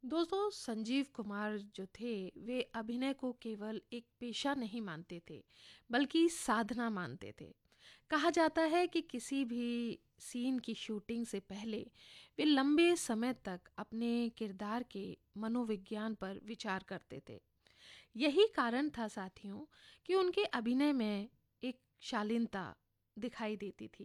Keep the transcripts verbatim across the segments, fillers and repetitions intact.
दोस्तों, संजीव कुमार जो थे वे अभिनय को केवल एक पेशा नहीं मानते थे, बल्कि साधना मानते थे। कहा जाता है कि किसी भी सीन की शूटिंग से पहले वे लंबे समय तक अपने किरदार के मनोविज्ञान पर विचार करते थे। यही कारण था साथियों कि उनके अभिनय में एक शालीनता दिखाई देती थी।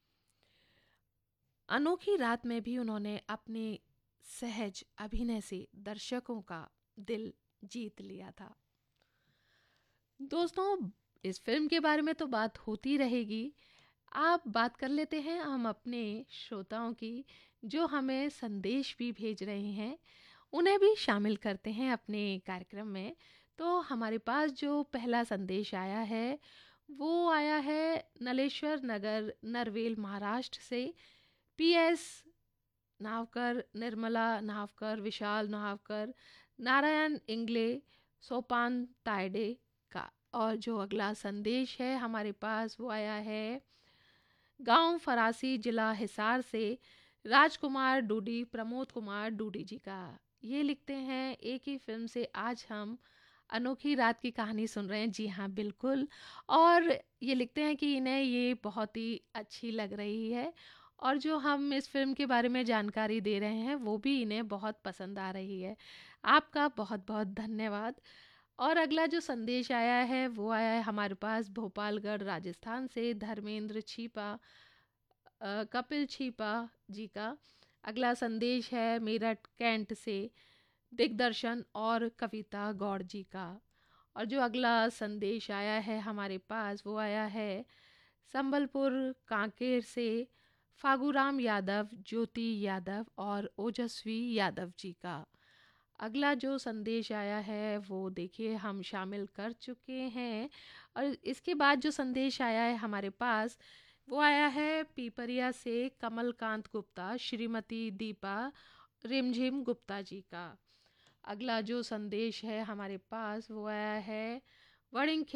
अनोखी रात में भी उन्होंने अपने सहज अभिनय से दर्शकों का दिल जीत लिया था। दोस्तों, इस फिल्म के बारे में तो बात होती रहेगी। आप बात कर लेते हैं हम अपने श्रोताओं की, जो हमें संदेश भी भेज रहे हैं, उन्हें भी शामिल करते हैं अपने कार्यक्रम में। तो हमारे पास जो पहला संदेश आया है वो आया है नलेश्वर नगर, नरवेल, महाराष्ट्र से। पीएस नावकर, निर्मला नावकर, विशाल नावकर, नारायण इंगले, सोपान तायडे का। और जो अगला संदेश है हमारे पास वो आया है गांव फरासी, जिला हिसार से राजकुमार डूडी, प्रमोद कुमार डूडी जी का। ये लिखते हैं, एक ही फिल्म से आज हम अनोखी रात की कहानी सुन रहे हैं। जी हाँ, बिल्कुल। और ये लिखते हैं कि इन्हें ये बहुत ही अच्छी लग रही है, और जो हम इस फिल्म के बारे में जानकारी दे रहे हैं वो भी इन्हें बहुत पसंद आ रही है। आपका बहुत बहुत धन्यवाद। और अगला जो संदेश आया है वो आया है हमारे पास भोपालगढ़, राजस्थान से धर्मेंद्र छीपा, अ, कपिल छीपा जी का। अगला संदेश है मेरठ कैंट से दिग्दर्शन और कविता गौड़ जी का। और जो अगला संदेश आया है हमारे पास वो आया है संबलपुर कांकेर से फागूराम यादव, ज्योति यादव और ओजस्वी यादव जी का। अगला जो संदेश आया है वो देखिए हम शामिल कर चुके हैं। और इसके बाद जो संदेश आया है हमारे पास वो आया है पीपरिया से कमलकांत गुप्ता, श्रीमती दीपा रिमझिम गुप्ता जी का। अगला जो संदेश है हमारे पास वो आया है वड़िंग